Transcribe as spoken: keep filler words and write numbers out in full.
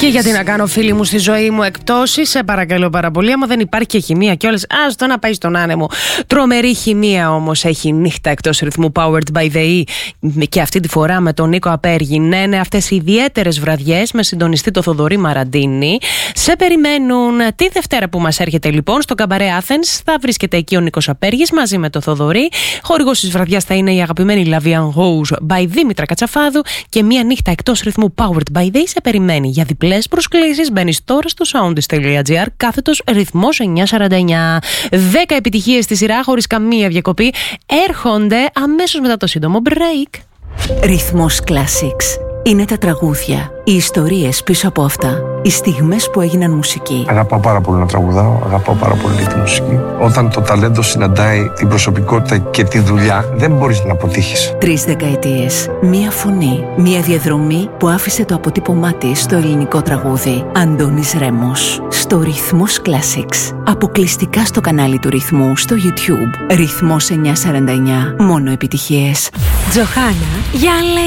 Και γιατί να κάνω, φίλοι μου, στη ζωή μου εκπτώσεις, σε παρακαλώ πάρα πολύ. Άμα δεν υπάρχει και χημεία κιόλας, άστο να πάει στον άνεμο. Τρομερή χημεία όμως έχει νύχτα εκτός ρυθμού, Powered by the E. Και αυτή τη φορά με τον Νίκο Απέργη. Ναι, ναι, αυτές οι ιδιαίτερες βραδιές με συντονιστή το Θοδωρή Μαραντίνη σε περιμένουν τη Δευτέρα που μας έρχεται λοιπόν στο Καμπαρέ Athens. Θα βρίσκεται εκεί ο Νίκος Απέργης μαζί με το Θοδωρή. Χορηγός της βραδιάς θα είναι η αγαπημένη Lavian Rose by Δήμητρα Κατσαφάδου. Και μια νύχτα εκτός ρυθμού, Powered by the E, σε περιμένει. Για διπλές προσκλήσεις μπαίνεις τώρα στο soundist.gr κάθετος ρυθμός εννιακόσια σαράντα εννιά. δέκα επιτυχίες στη σειρά χωρίς καμία διακοπή έρχονται αμέσως μετά το σύντομο break. Ρυθμός Classics. Είναι τα τραγούδια, οι ιστορίες πίσω από αυτά, οι στιγμές που έγιναν μουσική. Αγαπάω πάρα πολύ να τραγουδάω, αγαπάω πάρα πολύ τη μουσική. Όταν το ταλέντο συναντάει την προσωπικότητα και τη δουλειά, δεν μπορείς να αποτύχεις. Τρεις δεκαετίες, μία φωνή, μία διαδρομή που άφησε το αποτύπωμά της στο ελληνικό τραγούδι. Αντώνης Ρέμος, στο Ρυθμός Classics. Αποκλειστικά στο κανάλι του Ρυθμού στο YouTube. Ρυθμός εννιακόσια σαράντα εννιά, μόνο επιτυχίες. Τζοχάνα, για